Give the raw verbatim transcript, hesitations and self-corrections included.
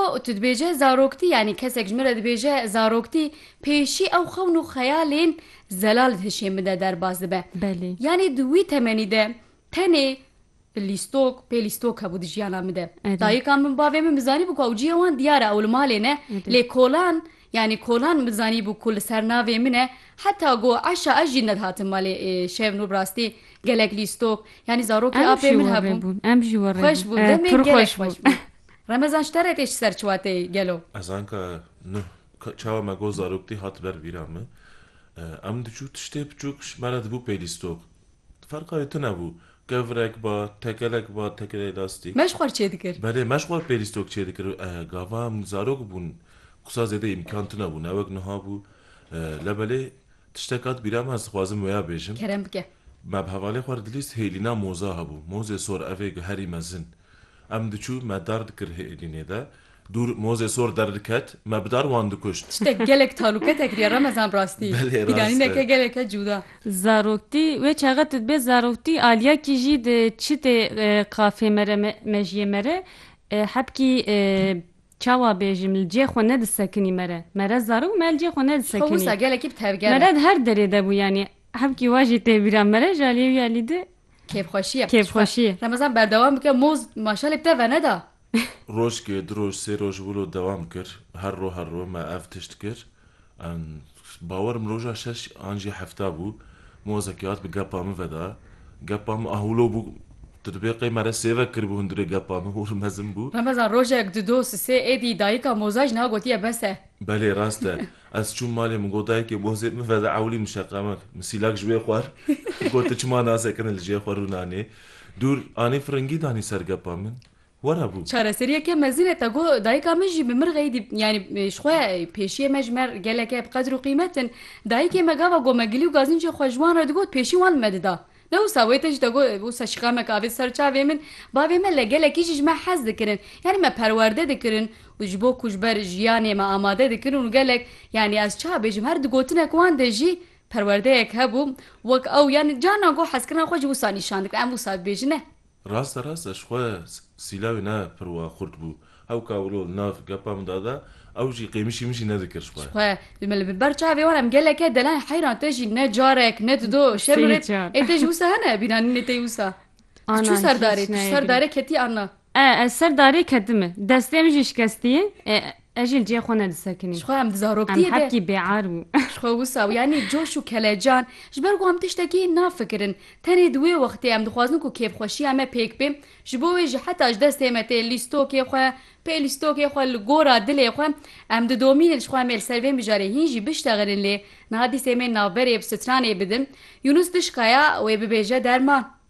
ku tu dibêje zaroktî yanî kesek ji me re dibêje zaroktî pêşî ew xewn û xeyalên zelal hişê min de derbas dibe. Belê. Yani di wî temenî de tenê lîstok pê lîstok hebû di jiyana min de. Dayîka min bavê min bizanî bû ku ew ciya wan diyar e ew li malê ne. Lê kolan yani kolan bizanî bû ku li ser navê min e heta got eşa ez jî nedhatim malê şev nû rastî gelek lîstok yani zarokê apê min hebûn. Em jî were xweş bû demê gelek xweş bû. Remezan ji te re tê ji ser çiwatê gelo. Ez anka nû çawa me got zaroktî hat ber vîra me. Em diçû tiştê biçûk me re dibû pê lîstok. Ferqa wê tune bû. Gevrek ba, tekelek ba, tekelê lastîk. Me ji xwe çê dikir. Belê me ji xwe pê lîstok çê dikir. Gava em zarok bûn. Qisa zêde imkan tune bûn. Ewek niha bû. Lebelê tiştek hat bîra me ez dixwazim wêya bêjim. Kerem bike. Me bi hevalê xwe re dilîst hêlîna moza hebû. Mozê sor evê herî mezin. Em diçû me dar dikir hêlînê de. Dûr mozê sor derdiket me bi dar wan dikuşt. Tiştek gelek talûketek diye Remezan rastî. Bîranîneke geleke cuda. Zaroktî wê çaxa tu dibe zaroktî aliyakî jî di çi tê qafê me re me jiyê me re hebkî çawa bêjim li cê xwe nedisekinî me re. Me re zarok me li cê xwe nedisekinî. Xewisa gelekî bi tevger Me re her derê de bû yani hebkî wa jî tê bîra me re ji aliyê wî alî de kêfxweşî kêfxweşî. Remezan berdewam bike moz maşalê bi te ve neda. Rojkê du roj sê roj bûlo dewam kir. Her ro her ro me ev tişt kir. Bawerim roja şeş an jî hefta bû. Mozekî hat bi gepa min veda. Gepa min ahûlo bû. Tu dibê qey me re sêvek kiribû hundirê gepa min hûr mezin bû. Remezan rojek di do sê êdî dayîka moza ji niha gotiye bes e. Belê rast e. Ez çûm malê min got dayîkê mozê min veda ewlî min şeqemek. Misîlak ji wê xwar. Got tu çima nasekin li cê xwe rûnanê. Dûr anî firingî danî ser gepa min. Were bû. Çareseriyeke mezin e te got dayîka min jî bi mirxeyî dî yani ji xwe pêşiyê me ji me geleke bi qedr û qîmetin dayîkê me gava got me gilî û gazincê xwe ji wan re digot pêşî wan me dida. Ne wisa wê te jî te got wisa şiqamek avê ser çavê min bavê me le gelekî jî ji me hez dikirin. Yani me perwerde dikirin û ji bo ku ji ber jiyanê me amade dikirin û gelek yani ez çawa bêjim her digotinek wan de jî perwerdeyek hebû wek ew yani cana got hezkirina xwe ji wisa nîşan dikir em wisa dibêjin ne. Rast e rast e ji xwe sîlavê ne pir wa xurt bû. Ew kawilo nav gepa min da da ew jî qêmişî min jî nedikir ji xwe. Xwe li ber çavê wan em geleke delan heyran te jî ne carek ne dido şemre ê te jî wisa hene bîranînê te wisa. Çû serdarê tu serdarê ketî anna. E ez serdarê ketime. Destê min jî şikestiye. Ez jî li cê xwe nedisekinî. Ji xwe em di zaroktiyê de. Em hebkî bêar bû. Ji xwe wisa yani coş û kelecan ji ber ku em tiştekî nafikirin. Tenê di wê wextê em dixwazin ku kêfxweşiya me pêk bê ji bo wê jî heta ji destê me tê lîstokê xwe pê lîstokê xwe li gora dilê xwe em didomînin ji xwe em ê li ser vê mijarê hîn jî biştexirin lê niha dîsê me navberê bi stranê bidin Yunus dişkaya wê bibêje derman.